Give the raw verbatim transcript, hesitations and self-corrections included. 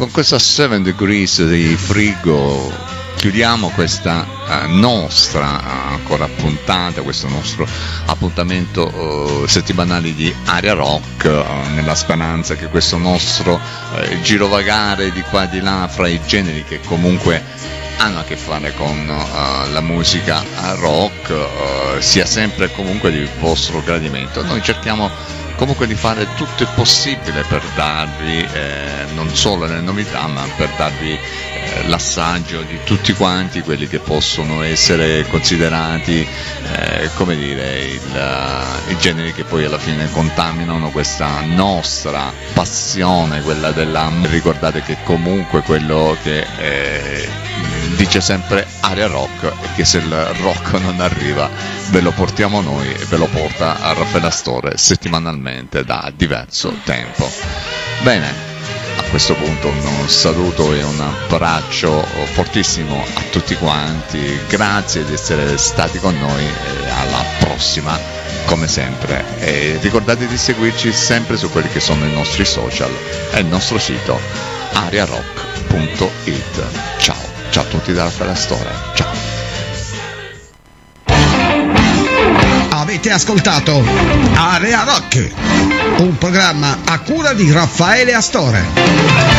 con questa seven degrees di Frigo chiudiamo questa uh, nostra uh, ancora puntata, questo nostro appuntamento uh, settimanale di Area Rock, uh, nella speranza che questo nostro uh, girovagare di qua e di là fra i generi che comunque hanno a che fare con uh, la musica rock uh, sia sempre comunque di vostro gradimento. Noi cerchiamo comunque di fare tutto il possibile per darvi eh, non solo le novità, ma per darvi eh, l'assaggio di tutti quanti quelli che possono essere considerati eh, come dire il, uh, i generi che poi alla fine contaminano questa nostra passione, quella della... Ricordate che comunque quello che eh, dice sempre Area Rock e che se il rock non arriva ve lo portiamo noi e ve lo porta a Raffaele Astore settimanalmente da diverso tempo. Bene, a questo punto un saluto e un abbraccio fortissimo a tutti quanti, grazie di essere stati con noi e alla prossima come sempre, e ricordate di seguirci sempre su quelli che sono i nostri social e il nostro sito area rock punto it. Ciao, ciao a tutti da Raffaele Astore, ciao. Avete ascoltato Area Rock, un programma a cura di Raffaele Astore.